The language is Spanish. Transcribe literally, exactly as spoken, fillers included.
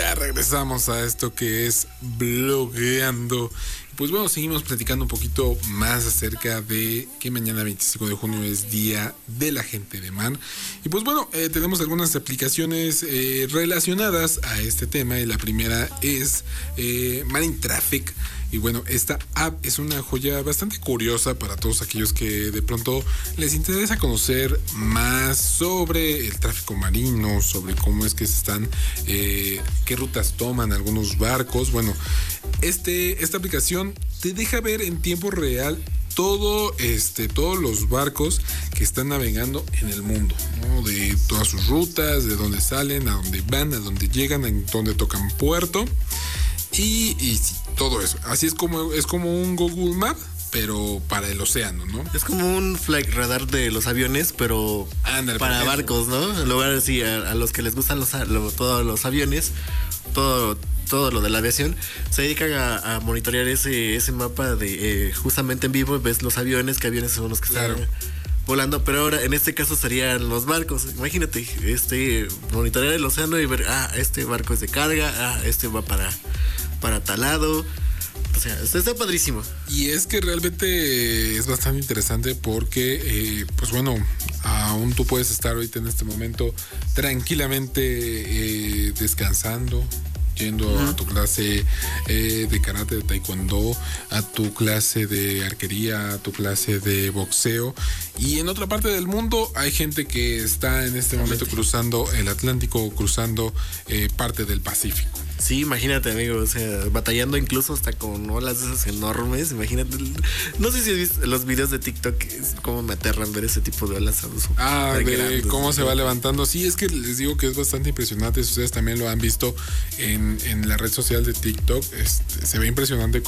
ya regresamos a esto que es blogueando. Pues bueno, seguimos platicando un poquito más acerca de que mañana veinticinco de junio es Día de la Gente de Man. Y pues bueno, eh, tenemos algunas aplicaciones eh, relacionadas a este tema. Y la primera es eh, Man in Traffic. Y bueno, esta app es una joya bastante curiosa para todos aquellos que de pronto les interesa conocer más sobre el tráfico marino, sobre cómo es que se están, eh, qué rutas toman algunos barcos. Bueno, este, esta aplicación te deja ver en tiempo real todo, este, todos los barcos que están navegando en el mundo, ¿no? De todas sus rutas, de dónde salen, a dónde van, a dónde llegan, a dónde tocan puerto. Y, y sí, todo eso. Así es como, es como un Google Map, pero para el océano, ¿no? Es como un flight radar de los aviones, pero Ándale, para barcos, ¿no? En lugar de sí, a, a los que les gustan los, lo, todos los aviones, todo, todo lo de la aviación, se dedican a, a monitorear ese, ese mapa de eh, justamente en vivo, ves los aviones, qué aviones son los que están claro. volando, pero ahora en este caso serían los barcos. Imagínate, este monitorear el océano y ver, ah, este barco es de carga, ah, este va para, para tal lado. O sea, esto está padrísimo. Y es que realmente es bastante interesante porque, eh, pues bueno, aún tú puedes estar ahorita en este momento tranquilamente eh, descansando, yendo uh-huh. a tu clase eh, de karate, de taekwondo, a tu clase de arquería, a tu clase de boxeo. Y en otra parte del mundo hay gente que está en este momento cruzando el Atlántico, cruzando eh, parte del Pacífico. Sí, imagínate, amigo, o sea, batallando incluso hasta con olas esas enormes, imagínate. No sé si has visto los videos de TikTok, es como me aterran ver ese tipo de olas. Ah, de grandes, cómo se va levantando. Sí, es que les digo que es bastante impresionante. Ustedes también lo han visto en, en la red social de TikTok. Este, se ve impresionante